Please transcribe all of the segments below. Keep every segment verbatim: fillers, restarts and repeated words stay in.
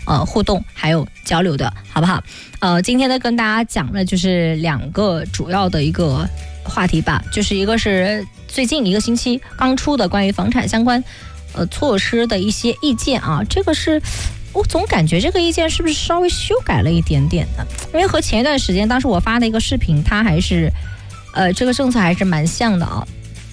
呃互动还有交流的，好不好？呃，今天呢跟大家讲的就是两个主要的一个话题吧，就是一个是最近一个星期刚出的关于房产相关呃措施的一些意见啊，这个是我总感觉这个意见是不是稍微修改了一点点的，因为和前一段时间当时我发的一个视频，它还是呃这个政策还是蛮像的啊。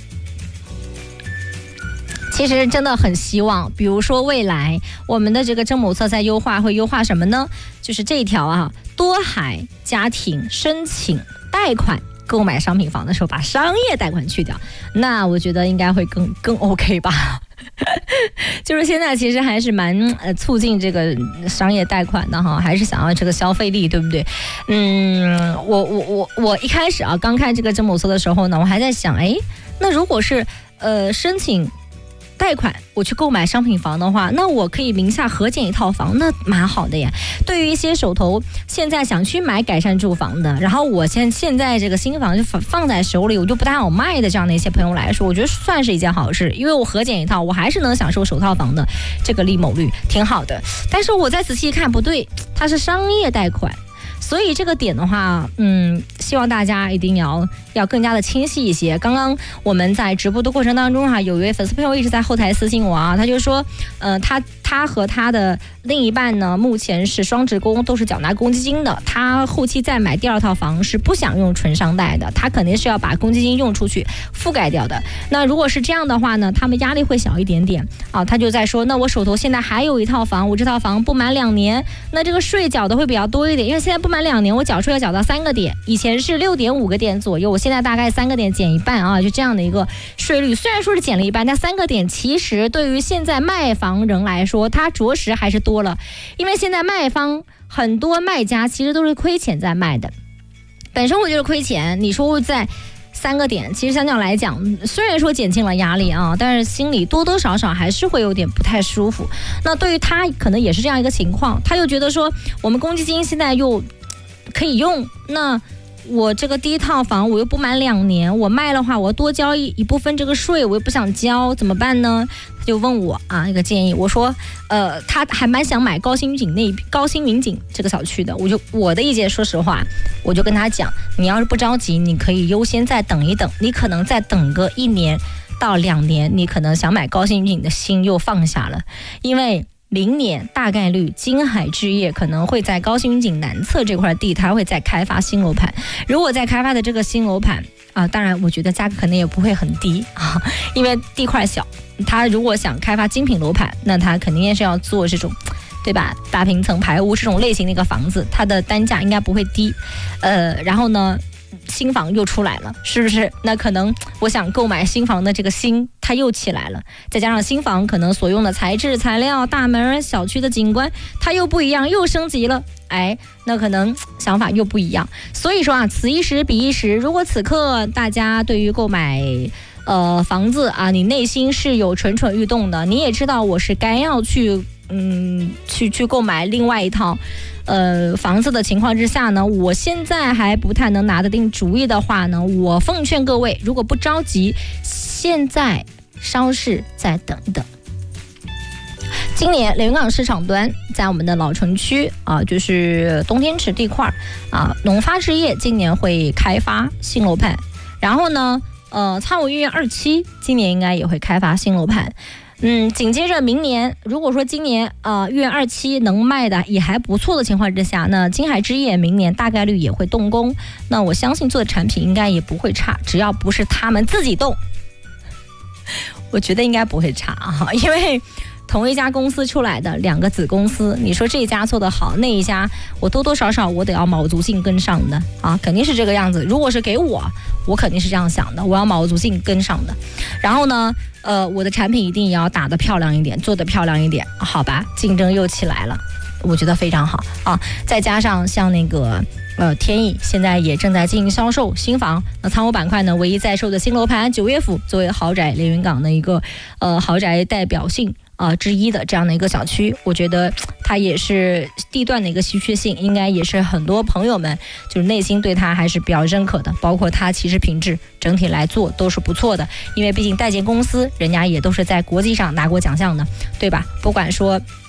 其实真的很希望，比如说未来我们的这个政某策在优化，会优化什么呢？就是这一条啊，多孩家庭申请贷款购买商品房的时候，把商业贷款去掉，那我觉得应该会更更 OK 吧。就是现在其实还是蛮呃促进这个商业贷款的哈，还是想要这个消费力，对不对？嗯，我我我我一开始啊，刚看这个政某策的时候呢，我还在想，哎，那如果是呃申请贷款我去购买商品房的话，那我可以名下合建一套房，那蛮好的呀。对于一些手头现在想去买改善住房的，然后我现现在这个新房就放在手里，我就不太好卖的这样的一些朋友来说，我觉得算是一件好事，因为我合建一套，我还是能享受首套房的这个利某率，挺好的。但是我再仔细看，不对，它是商业贷款。所以这个点的话，嗯，希望大家一定要要更加的清晰一些。刚刚我们在直播的过程当中哈、啊，有一位粉丝朋友一直在后台私信我啊，他就说，呃，他他和他的另一半呢，目前是双职工，都是缴纳公积金的。他后期再买第二套房是不想用纯商贷的，他肯定是要把公积金用出去覆盖掉的。那如果是这样的话呢，他们压力会小一点点啊。他就在说，那我手头现在还有一套房，我这套房不满两年，那这个税缴的会比较多一点，因为现在不满两年我缴税要缴到三个点，以前是六点五个点左右，我现在大概三个点减一半啊，就这样的一个税率。虽然说是减了一半，但三个点其实对于现在卖房人来说，它着实还是多了，因为现在卖方很多卖家其实都是亏钱在卖的，本身我就是亏钱，你说在三个点，其实相较来讲，虽然说减轻了压力啊，但是心里多多少少还是会有点不太舒服。那对于他可能也是这样一个情况，他又觉得说我们公积金现在又可以用，那我这个第一套房我又不满两年，我卖的话我多交一一部分这个税，我又不想交，怎么办呢？他就问我啊一个建议，我说呃他还蛮想买高新云锦那高新云锦这个小区的，我就我的意见说实话，我就跟他讲，你要是不着急，你可以优先再等一等，你可能再等个一年到两年，你可能想买高新云锦的心又放下了，因为明年大概率金海置业可能会在高新云锦南侧这块地，它会再开发新楼盘。如果在开发的这个新楼盘啊，当然我觉得价格可能也不会很低啊，因为地块小。它如果想开发精品楼盘，那它肯定也是要做这种，对吧？大平层排屋这种类型的一个房子，它的单价应该不会低。呃，然后呢？新房又出来了，是不是？那可能我想购买新房的这个心它又起来了，再加上新房可能所用的材质材料大门小区的景观它又不一样，又升级了，哎，那可能想法又不一样。所以说啊，此一时彼一时，如果此刻大家对于购买呃房子啊，你内心是有蠢蠢欲动的，你也知道我是该要去嗯去去购买另外一套呃，房子的情况之下呢，我现在还不太能拿得定主意的话呢，我奉劝各位，如果不着急，现在稍事再等一等。今年连云港市场端在我们的老城区啊，就是东天池地块啊，农发置业今年会开发新楼盘，然后呢，呃，苍梧御苑二期今年应该也会开发新楼盘。嗯，紧接着明年，如果说今年呃御苑二期能卖的也还不错的情况之下，那金海置业明年大概率也会动工，那我相信做的产品应该也不会差，只要不是他们自己动，我觉得应该不会差啊，因为同一家公司出来的两个子公司，你说这一家做得好，那一家我多多少少我得要卯足劲跟上的啊，肯定是这个样子。如果是给我，我肯定是这样想的，我要卯足劲跟上的。然后呢，呃，我的产品一定也要打得漂亮一点，做得漂亮一点，好吧？竞争又起来了，我觉得非常好啊。再加上像那个呃天意现在也正在进行销售新房，那仓储板块呢，唯一在售的新楼盘九月府作为豪宅连云港的一个呃豪宅代表性啊、呃、之一的这样的一个小区，我觉得它也是地段的一个稀缺性，应该也是很多朋友们就是内心对它还是比较认可的，包括它其实品质整体来做都是不错的，因为毕竟代建公司人家也都是在国际上拿过奖项的，对吧？不管说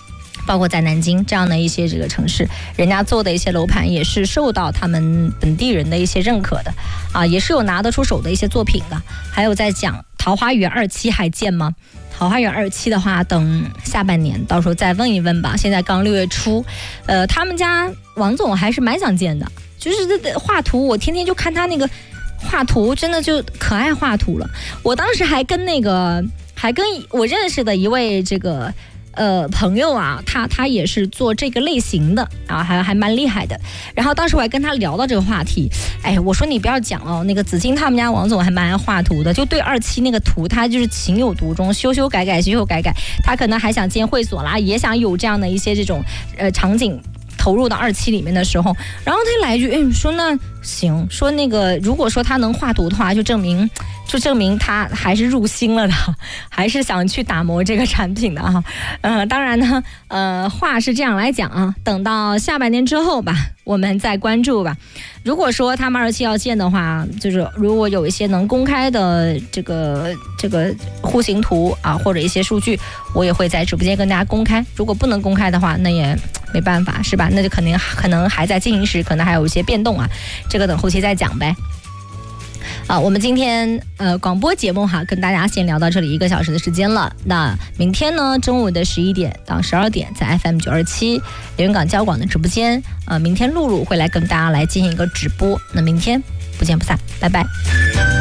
包括在南京这样的一些这个城市，人家做的一些楼盘也是受到他们本地人的一些认可的啊，也是有拿得出手的一些作品的。还有在讲桃花源二期还见吗？桃花源二期的话，等下半年到时候再问一问吧。现在刚六月初，呃，他们家王总还是蛮想见的，就是这画图，我天天就看他那个画图，真的就可爱画图了。我当时还跟那个，还跟我认识的一位这个。呃，朋友啊，他他也是做这个类型的啊，还还蛮厉害的。然后当时我还跟他聊到这个话题，哎，我说你不要讲哦，那个子金他们家王总还蛮爱画图的，就对二期那个图，他就是情有独钟，修修改改，修修改改，他可能还想建会所啦，也想有这样的一些这种呃场景。投入到二期里面的时候，然后他来一句，哎，说那行，说那个如果说他能画图的话，就证明就证明他还是入心了的，还是想去打磨这个产品的哈。呃，当然呢，呃，话是这样来讲啊，等到下半年之后吧，我们再关注吧。如果说他们二期要建的话，就是如果有一些能公开的这个这个户型图啊，或者一些数据，我也会在直播间跟大家公开。如果不能公开的话，那也没办法，是吧？那就肯定可能还在进行时，可能还有一些变动啊，这个等后期再讲呗。啊，我们今天呃广播节目哈，跟大家先聊到这里一个小时的时间了。那明天呢，中午的十一点到十二点，在 F M 九二七连云港交广的直播间，呃，明天露露会来跟大家来进行一个直播。那明天不见不散，拜拜。